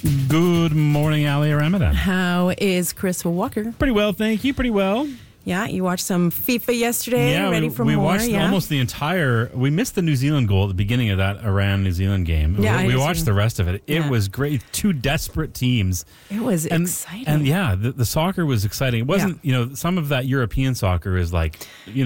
Good morning, Ali Ramadan. How is Chris Walker? Pretty well, thank you. Pretty well. Yeah, you watched some FIFA yesterday. Yeah, ready for we more. watched almost the entire. We missed the New Zealand goal at the beginning of that Iran-New Zealand game. Yeah, we watched the rest of it. It was great. Two desperate teams. It was exciting. And yeah, the soccer was exciting. It wasn't, some of that European soccer is like,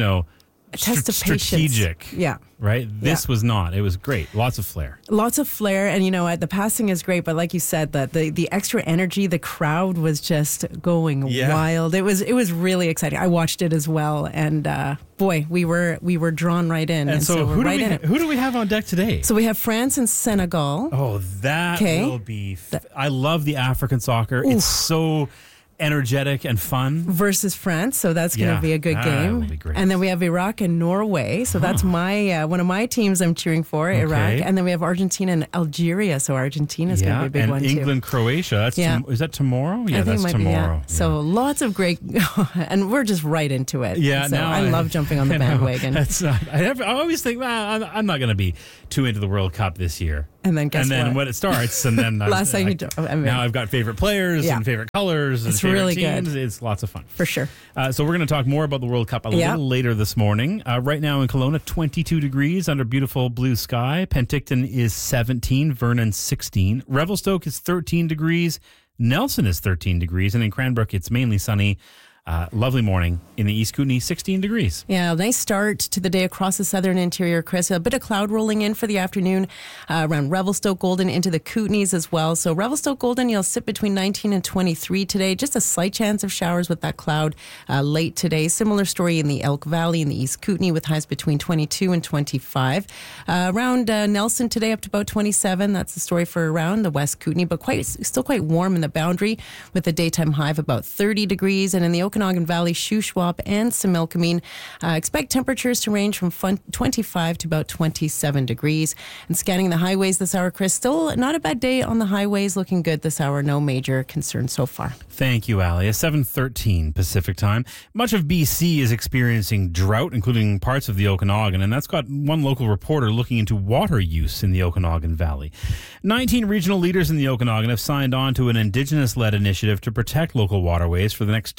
a test of strategic. patience. Yeah. Right? This was not. It was great. Lots of flair. Lots of flair. And, the passing is great. But like you said, the extra energy, the crowd was just going wild. It was really exciting. I watched it as well. And, boy, we were drawn right in. And so who do we have on deck today? So we have France and Senegal. Oh, that will be... I love the African soccer. Oof. It's so... energetic and fun. Versus France, so that's going to be a good game. Will be great. And then we have Iraq and Norway, so that's my one of my teams I'm cheering for, Iraq. And then we have Argentina and Algeria, so Argentina's going to be a big one too. And England, Croatia, is that tomorrow? Yeah, that's tomorrow. So lots of great, and we're just right into it. Yeah, so I love jumping on the bandwagon. I always think, I'm not going to be too into the World Cup this year. And then when it starts, and then now I've got favorite players and favorite colors and favorite really teams. good. It's lots of fun. For sure. So we're going to talk more about the World Cup a little later this morning. Right now in Kelowna, 22 degrees under beautiful blue sky. Penticton is 17, Vernon 16. Revelstoke is 13 degrees. Nelson is 13 degrees. And in Cranbrook, it's mainly sunny. Lovely morning. In the East Kootenay, 16 degrees. Yeah, nice start to the day across the southern interior, Chris. A bit of cloud rolling in for the afternoon around Revelstoke, Golden, into the Kootenays as well. So Revelstoke, Golden, you'll sit between 19 and 23 today. Just a slight chance of showers with that cloud late today. Similar story in the Elk Valley in the East Kootenay with highs between 22 and 25. Around Nelson today up to about 27. That's the story for around the West Kootenay, but still quite warm in the Boundary with a daytime high of about 30 degrees. And in the Okanagan Valley, Shuswap and Similkameen, expect temperatures to range from 25 to about 27 degrees. And scanning the highways this hour, Chris, still not a bad day on the highways. Looking good this hour. No major concerns so far. Thank you, Ali. At 7:13 Pacific time. Much of BC is experiencing drought, including parts of the Okanagan, and that's got one local reporter looking into water use in the Okanagan Valley. 19 regional leaders in the Okanagan have signed on to an Indigenous-led initiative to protect local waterways for the next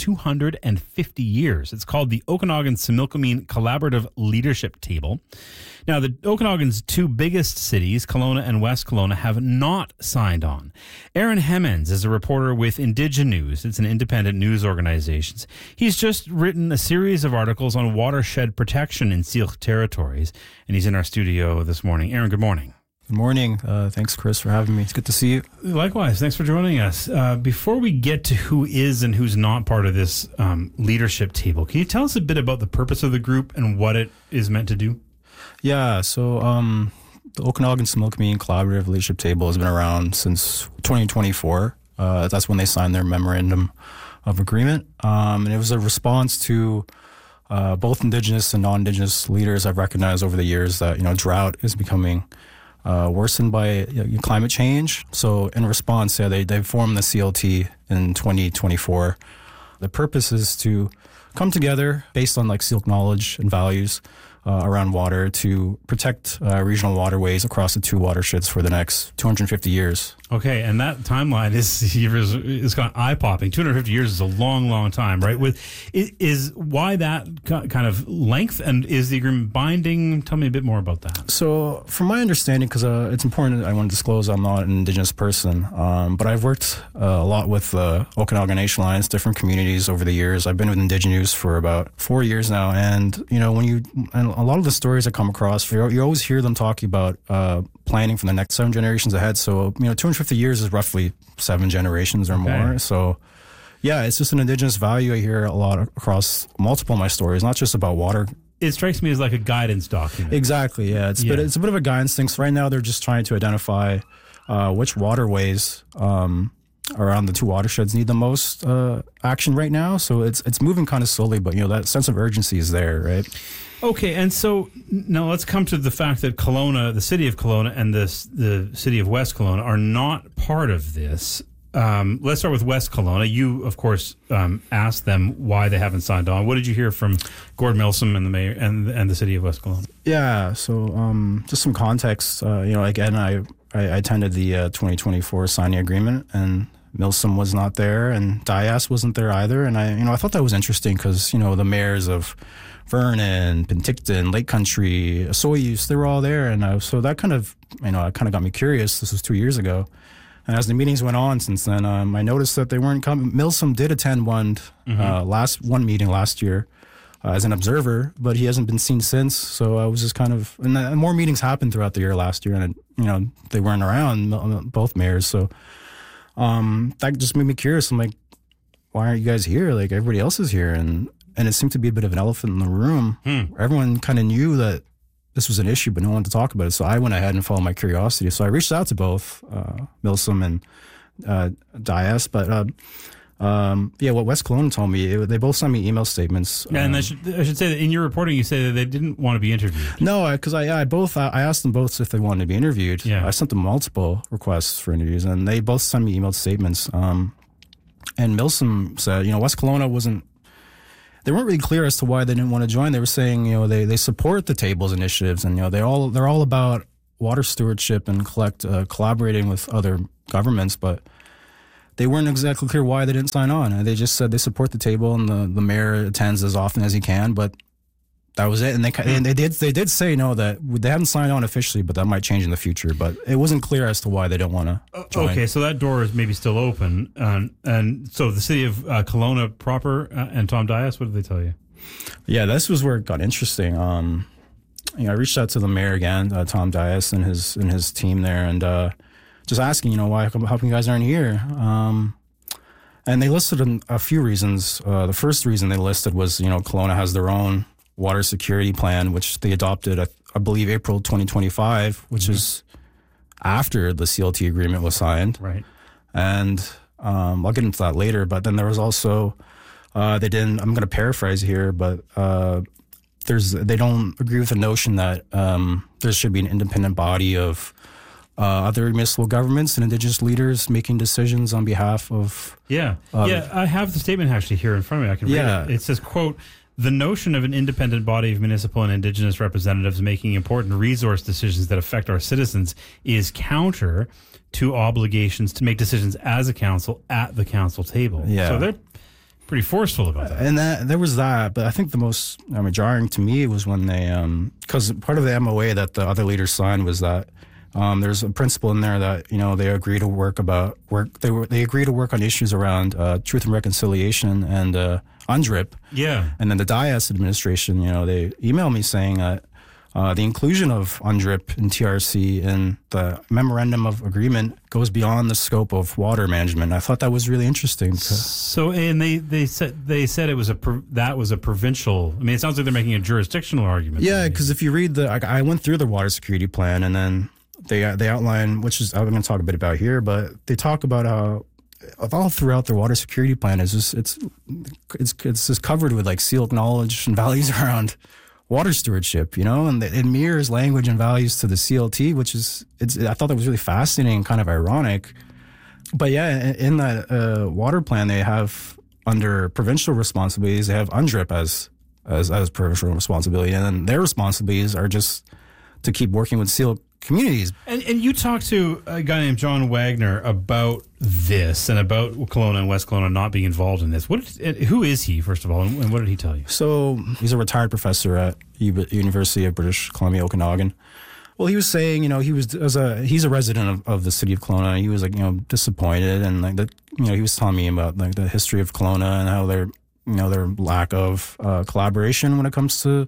250 years. It's called the Okanagan-Similkameen Collaborative Leadership Table. Now, the Okanagan's two biggest cities, Kelowna and West Kelowna, have not signed on. Aaron Hemmens is a reporter with Indigenews. It's an independent news organization. He's just written a series of articles on watershed protection in Syilx territories, and he's in our studio this morning. Aaron, good morning. Good morning. Thanks, Chris, for having me. It's good to see you. Likewise. Thanks for joining us. Before we get to who is and who's not part of this leadership table, can you tell us a bit about the purpose of the group and what it is meant to do? Yeah, so the Okanagan-Similkameen Collaborative Leadership Table has been around since 2024. That's when they signed their memorandum of agreement. And it was a response to both Indigenous and non-Indigenous leaders have recognized over the years that, drought is becoming worsened by climate change. So in response, they formed the CLT in 2024. The purpose is to come together based on Syilx knowledge and values around water to protect regional waterways across the two watersheds for the next 250 years. Okay, and that timeline is kind of eye-popping. 250 years is a long, long time, right? Is why that kind of length, and is the agreement binding? Tell me a bit more about that. So, from my understanding, because it's important, I want to disclose I'm not an Indigenous person, but I've worked a lot with the Okanagan Nation Alliance, different communities over the years. I've been with Indigenews for about 4 years now, and a lot of the stories I come across, you always hear them talking about planning for the next 7 generations ahead. So, 250 years is roughly 7 generations or more. So, yeah, it's just an Indigenous value I hear a lot across multiple of my stories, not just about water. It strikes me as like a guidance document. Exactly, yeah. It's a bit of a guidance thing. So right now they're just trying to identify which waterways around the two watersheds need the most action right now. So it's moving kind of slowly, but that sense of urgency is there, right? Okay, and so now let's come to the fact that Kelowna, the city of Kelowna, and the city of West Kelowna are not part of this. let's start with West Kelowna. You, of course, asked them why they haven't signed on. What did you hear from Gord Milsom and the mayor and the city of West Kelowna? Yeah, so just some context. Again, I attended the 2024 signing agreement, and Milsom was not there, and Dias wasn't there either. And I thought that was interesting because the mayors of Vernon, Penticton, Lake Country, Soyuz, they were all there, and so that kind of got me curious. This was 2 years ago. And as the meetings went on since then, I noticed that they weren't coming. Milsom did attend one meeting last year as an observer, but he hasn't been seen since. So I was just and more meetings happened throughout the year last year, and they weren't around, both mayors. So that just made me curious. I'm like, why aren't you guys here? Like, everybody else is here, and it seemed to be a bit of an elephant in the room. Everyone kind of knew that this was an issue, but no one to talk about it. So I went ahead and followed my curiosity. So I reached out to both Milsom and Dias. But what West Kelowna told me, they both sent me email statements. Yeah, and I should say that in your reporting, you say that they didn't want to be interviewed. No, because I asked them both if they wanted to be interviewed. Yeah. I sent them multiple requests for interviews, and they both sent me emailed statements. And Milsom said, West Kelowna wasn't. They weren't really clear as to why they didn't want to join. They were saying, they support the tables initiatives, and they're all about water stewardship and collaborating with other governments, but they weren't exactly clear why they didn't sign on. And they just said they support the table, and the mayor attends as often as he can, but that was it. And they did say that they haven't signed on officially, but that might change in the future. But it wasn't clear as to why they don't want to join. Okay, so that door is maybe still open. And so the city of Kelowna proper and Tom Dias, what did they tell you? Yeah, this was where it got interesting. I reached out to the mayor again, Tom Dias, and his team there, and just asking, how come you guys aren't here? And they listed a few reasons. The first reason they listed was, Kelowna has their own water security plan, which they adopted, I believe, April 2025, which is after the CLT agreement was signed. Right. And I'll get into that later. But then there was also, I'm going to paraphrase here, but they don't agree with the notion that there should be an independent body of other municipal governments and Indigenous leaders making decisions on behalf of... I have the statement actually here in front of me. I can read it. It says, quote, "The notion of an independent body of municipal and Indigenous representatives making important resource decisions that affect our citizens is counter to obligations to make decisions as a council at the council table." Yeah. So they're pretty forceful about that. And there was that, but I think the most jarring to me was when they, because part of the MOA that the other leaders signed was that there's a principle in there that they agree to work on issues around truth and reconciliation and UNDRIP. Yeah. And then the Dias administration, they emailed me saying that the inclusion of UNDRIP and TRC in the memorandum of agreement goes beyond the scope of water management. I thought that was really interesting. So, and they said it was that was a provincial. I mean, it sounds like they're making a jurisdictional argument. Yeah, because if you read I went through the water security plan, and then they outline, which is I'm going to talk a bit about here, but they talk about how all throughout their water security plan is just it's just covered with sealed knowledge and values around water stewardship, and it mirrors language and values to the CLT, which is I thought that was really fascinating and kind of ironic. But yeah, in that water plan, they have under provincial responsibilities, they have UNDRIP as provincial responsibility, and then their responsibilities are just to keep working with seal communities. And you talked to a guy named John Wagner about this and about Kelowna and West Kelowna not being involved in this. Who is he, first of all, and what did he tell you? So he's a retired professor at University of British Columbia, Okanagan. Well, he was saying, he's a resident of the city of Kelowna. He was disappointed, and he was telling me about the history of Kelowna and how their lack of collaboration when it comes to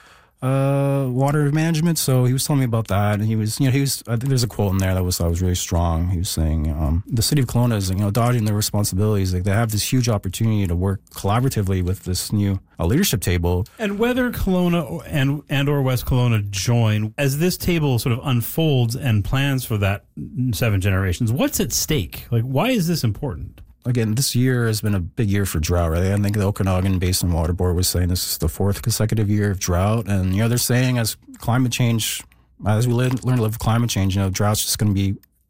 water management. So he was telling me about that, and he was I think there's a quote in there that was really strong. He was saying the city of Kelowna is dodging their responsibilities. They have this huge opportunity to work collaboratively with this new leadership table. And whether Kelowna and or West Kelowna join, as this table sort of unfolds and plans for that 7 generations, what's at stake? Why is this important? Again, this year has been a big year for drought, right? I think the Okanagan Basin Water Board was saying this is the 4th consecutive year of drought. And, they're saying as climate change, as we learn to live with climate change, drought's just going to be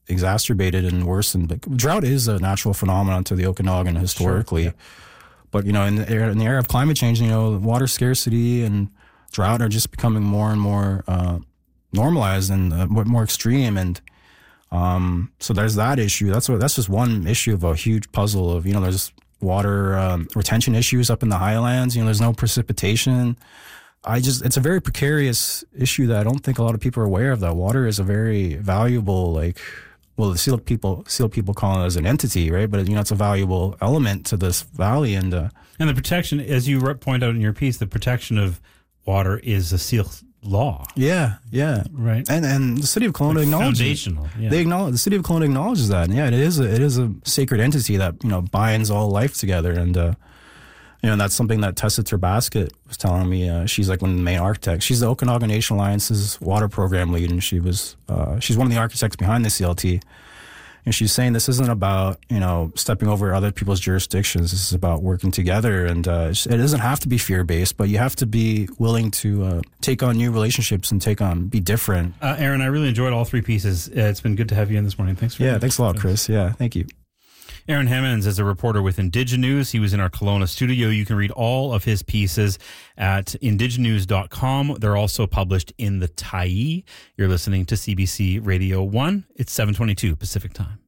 exacerbated and worsened. But drought is a natural phenomenon to the Okanagan historically. Sure, But, in the era of climate change, water scarcity and drought are just becoming more and more normalized and more extreme. And so there's that issue. That's just one issue of a huge puzzle of, there's water retention issues up in the highlands. There's no precipitation. It's a very precarious issue that I don't think a lot of people are aware of, that water is a very valuable, the Seal people call it as an entity, right? But, it's a valuable element to this valley. And the protection, as you point out in your piece, the protection of water is a Seal law. Yeah. Right. And the city of Kelowna acknowledges foundational. Yeah. The city of Kelowna acknowledges that. And yeah, it is a sacred entity that, binds all life together. And, and that's something that Tessa Terbasket was telling me. She's one of the main architects. She's the Okanagan Nation Alliance's water program lead, and she's one of the architects behind the CLT. And she's saying this isn't about, stepping over other people's jurisdictions. This is about working together. And it doesn't have to be fear-based, but you have to be willing to take on new relationships and be different. Aaron, I really enjoyed all three pieces. It's been good to have you in this morning. Thanks for thanks a lot, Chris. Yeah, thank you. Aaron Hemmons is a reporter with Indigenews. He was in our Kelowna studio. You can read all of his pieces at indigenews.com. They're also published in the Tyee. You're listening to CBC Radio 1. It's 7:22 Pacific Time.